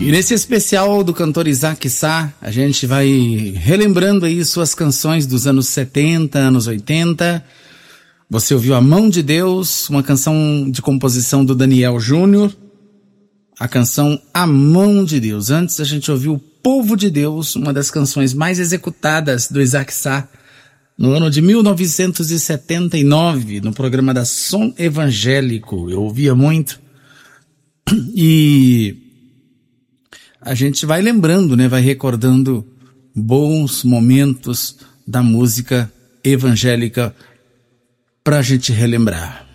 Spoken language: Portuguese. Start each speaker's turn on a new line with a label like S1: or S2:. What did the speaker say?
S1: E nesse especial do cantor Isaac Sá, a gente vai relembrando aí suas canções dos anos 70, anos 80. Você ouviu A Mão de Deus, uma canção de composição do Daniel Júnior. A canção A Mão de Deus. Antes a gente ouviu O Povo de Deus, uma das canções mais executadas do Isaac Sá, no ano de 1979, no programa da Som Evangélico. Eu ouvia muito. E a gente vai lembrando, né? Vai recordando bons momentos da música evangélica pra gente relembrar.